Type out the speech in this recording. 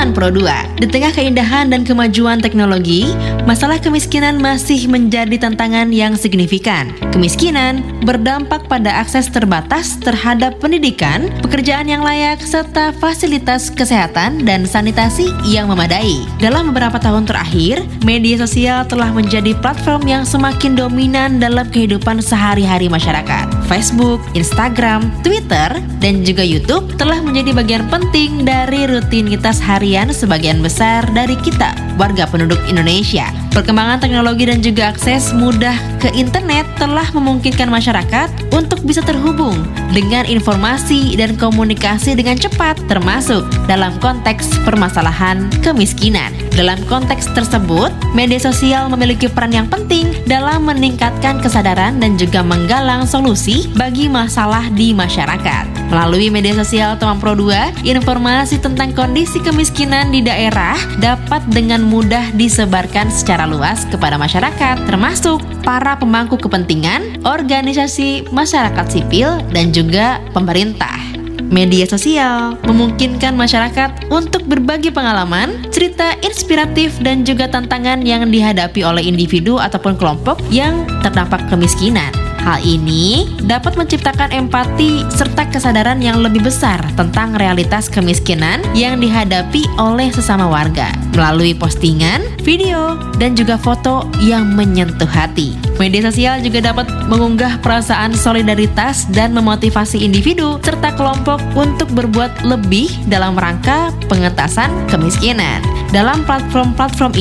Teman Pro 2. Di tengah keindahan dan kemajuan teknologi, masalah kemiskinan masih menjadi tantangan yang signifikan. Kemiskinan berdampak pada akses terbatas terhadap pendidikan, pekerjaan yang layak, serta fasilitas kesehatan dan sanitasi yang memadai. Dalam beberapa tahun terakhir, media sosial telah menjadi platform yang semakin dominan dalam kehidupan sehari-hari masyarakat. Facebook, Instagram, Twitter, dan juga YouTube telah menjadi bagian penting dari rutinitas harian sebagian besar dari kita, warga penduduk Indonesia. Perkembangan teknologi dan juga akses mudah ke internet telah memungkinkan masyarakat untuk bisa terhubung dengan informasi dan komunikasi dengan cepat, termasuk dalam konteks permasalahan kemiskinan. Dalam konteks tersebut, media sosial memiliki peran yang penting dalam meningkatkan kesadaran dan juga menggalang solusi bagi masalah di masyarakat. Melalui media sosial Teman Pro 2, informasi tentang kondisi kemiskinan di daerah dapat dengan mudah disebarkan secara luas kepada masyarakat, termasuk para pemangku kepentingan, organisasi masyarakat sipil, dan juga pemerintah. Media sosial memungkinkan masyarakat untuk berbagi pengalaman, cerita inspiratif, dan juga tantangan yang dihadapi oleh individu ataupun kelompok yang terdampak kemiskinan. Hal ini dapat menciptakan empati serta kesadaran yang lebih besar tentang realitas kemiskinan yang dihadapi oleh sesama warga melalui postingan, video, dan juga foto yang menyentuh hati. Media sosial juga dapat mengunggah perasaan solidaritas dan memotivasi individu serta kelompok untuk berbuat lebih dalam rangka pengentasan kemiskinan. Dalam platform-platform